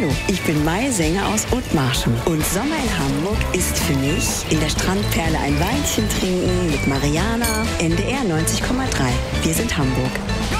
Hallo, ich bin Mai Sänger aus Othmarschen. Und Sommer in Hamburg ist für mich in der Strandperle ein Weinchen trinken mit Mariana, NDR 90,3. Wir sind Hamburg.